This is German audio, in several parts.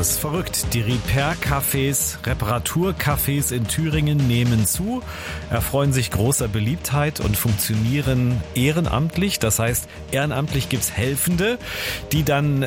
Das ist verrückt. Die Repair-Cafés, Reparaturcafés in Thüringen nehmen zu, erfreuen sich großer Beliebtheit und funktionieren ehrenamtlich. Das heißt, ehrenamtlich gibt's Helfende, die dann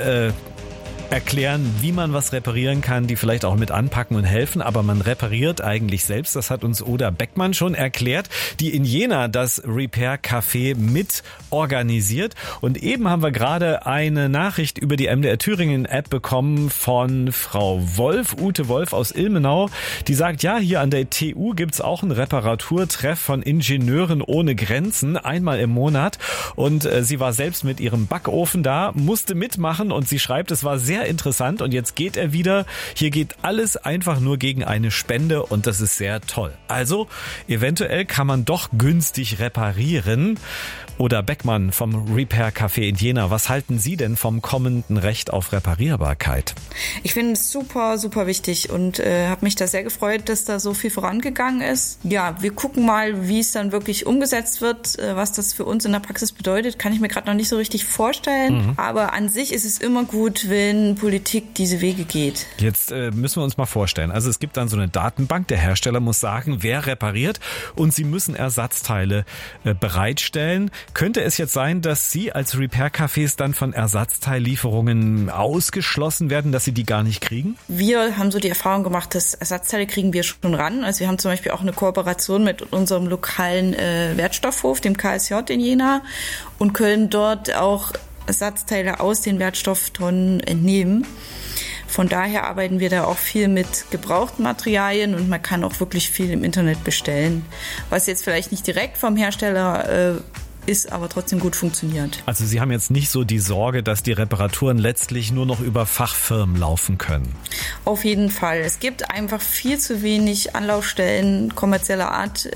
erklären, wie man was reparieren kann, die vielleicht auch mit anpacken und helfen, aber man repariert eigentlich selbst. Das hat uns Oda Beckmann schon erklärt, die in Jena das Repair Café mit organisiert. Und eben haben wir gerade eine Nachricht über die MDR Thüringen App bekommen von Frau Wolf, Ute Wolf aus Ilmenau, die sagt, ja, hier an der TU gibt's auch einen Reparaturtreff von Ingenieuren ohne Grenzen, einmal im Monat. Und sie war selbst mit ihrem Backofen da, musste mitmachen und sie schreibt, es war sehr interessant und jetzt geht er wieder. Hier geht alles einfach nur gegen eine Spende und das ist sehr toll. Also eventuell kann man doch günstig reparieren. Oder Beckmann vom Repair Café in Jena, was halten Sie denn vom kommenden Recht auf Reparierbarkeit? Ich finde es super, super wichtig und habe mich da sehr gefreut, dass da so viel vorangegangen ist. Ja, wir gucken mal, wie es dann wirklich umgesetzt wird, was das für uns in der Praxis bedeutet, kann ich mir gerade noch nicht so richtig vorstellen. Aber an sich ist es immer gut, wenn Politik diese Wege geht. Jetzt müssen wir uns mal vorstellen, also es gibt dann so eine Datenbank, der Hersteller muss sagen, wer repariert und sie müssen Ersatzteile bereitstellen. Könnte es jetzt sein, dass Sie als Repair-Cafés dann von Ersatzteillieferungen ausgeschlossen werden, dass Sie die gar nicht kriegen? Wir haben so die Erfahrung gemacht, dass Ersatzteile kriegen wir schon ran. Also wir haben zum Beispiel auch eine Kooperation mit unserem lokalen Wertstoffhof, dem KSJ in Jena, und können dort auch Ersatzteile aus den Wertstofftonnen entnehmen. Von daher arbeiten wir da auch viel mit gebrauchten Materialien und man kann auch wirklich viel im Internet bestellen, was jetzt vielleicht nicht direkt vom Hersteller ist, aber trotzdem gut funktioniert. Also Sie haben jetzt nicht so die Sorge, dass die Reparaturen letztlich nur noch über Fachfirmen laufen können? Auf jeden Fall. Es gibt einfach viel zu wenig Anlaufstellen kommerzieller Art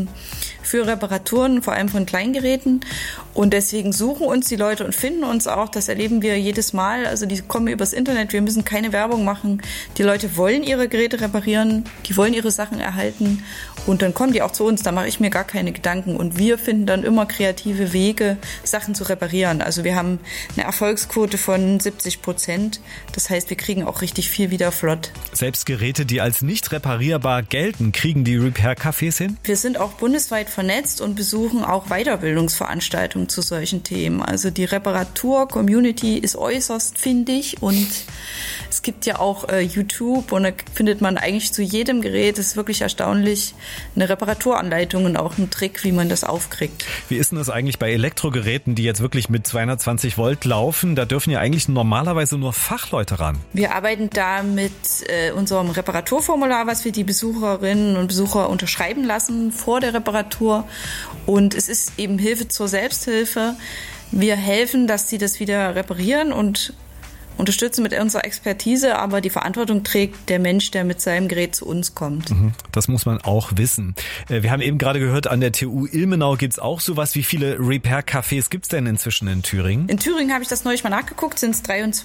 für Reparaturen, vor allem von Kleingeräten. Und deswegen suchen uns die Leute und finden uns auch. Das erleben wir jedes Mal. Also die kommen übers Internet. Wir müssen keine Werbung machen. Die Leute wollen ihre Geräte reparieren. Die wollen ihre Sachen erhalten. Und dann kommen die auch zu uns. Da mache ich mir gar keine Gedanken. Und wir finden dann immer kreative Wege, Sachen zu reparieren. Also wir haben eine Erfolgsquote von 70%. Das heißt, wir kriegen auch richtig viel wieder flott. Selbst Geräte, die als nicht reparierbar gelten, kriegen die Repair-Cafés hin? Wir sind auch bundesweit vernetzt und besuchen auch Weiterbildungsveranstaltungen zu solchen Themen. Also die Reparatur-Community ist äußerst findig und es gibt ja auch YouTube und da findet man eigentlich zu jedem Gerät, das ist wirklich erstaunlich, eine Reparaturanleitung und auch einen Trick, wie man das aufkriegt. Wie ist denn das eigentlich bei Elektrogeräten, die jetzt wirklich mit 220 Volt laufen? Da dürfen ja eigentlich normalerweise nur Fachleute ran. Wir arbeiten da mit unserem Reparaturformular, was wir die Besucherinnen und Besucher unterschreiben lassen vor der Reparatur. Und es ist eben Hilfe zur Selbsthilfe. Wir helfen, dass sie das wieder reparieren und unterstützen mit unserer Expertise, aber die Verantwortung trägt der Mensch, der mit seinem Gerät zu uns kommt. Das muss man auch wissen. Wir haben eben gerade gehört, an der TU Ilmenau gibt's auch sowas. Wie viele Repair-Cafés gibt's denn inzwischen in Thüringen? In Thüringen habe ich das neulich mal nachgeguckt, sind es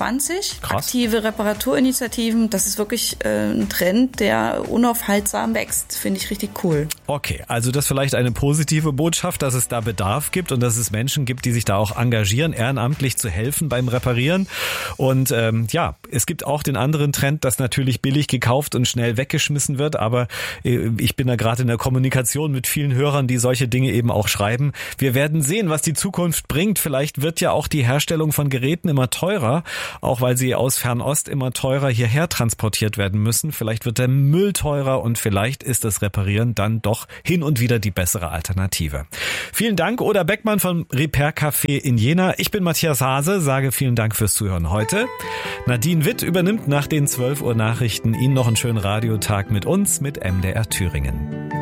23 Krass. Aktive Reparaturinitiativen. Das ist wirklich ein Trend, der unaufhaltsam wächst. Finde ich richtig cool. Okay, also das ist vielleicht eine positive Botschaft, dass es da Bedarf gibt und dass es Menschen gibt, die sich da auch engagieren, ehrenamtlich zu helfen beim Reparieren. Und es gibt auch den anderen Trend, dass natürlich billig gekauft und schnell weggeschmissen wird, aber ich bin da gerade in der Kommunikation mit vielen Hörern, die solche Dinge eben auch schreiben. Wir werden sehen, was die Zukunft bringt. Vielleicht wird ja auch die Herstellung von Geräten immer teurer, auch weil sie aus Fernost immer teurer hierher transportiert werden müssen. Vielleicht wird der Müll teurer und vielleicht ist das Reparieren dann doch hin und wieder die bessere Alternative. Vielen Dank, Oda Beckmann vom Repair Café in Jena. Ich bin Matthias Hase, sage vielen Dank fürs Zuhören heute. Nadine Witt übernimmt nach den 12 Uhr Nachrichten. Ihnen noch einen schönen Radiotag mit uns, mit MDR Thüringen.